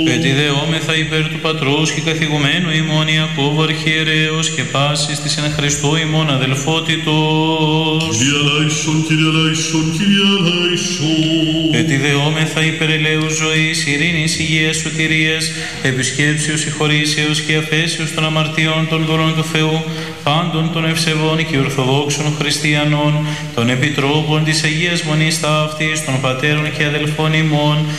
Ετιδεόμεθα υπέρ του Πατρός και καθηγουμένου ημών Ιακώβου Αρχιερέως και πάσης της εν Χριστώ ημών αδελφότητος. Κύριε ελάησον, Κύριε ελάησον, Κύριε ελάησον. Ετιδεόμεθα υπέρ ελέους ζωής, ειρήνης, υγείας, σωτηρίας, επισκέψεως, συγχωρήσεως και αφέσεως των αμαρτιών των δωρών του Θεού, πάντων των ευσεβών και ορθοδόξων χριστιανών, των επιτρόπων της Αγίας Μονής Ταύτης, των πατέρων και αδελφών ημών,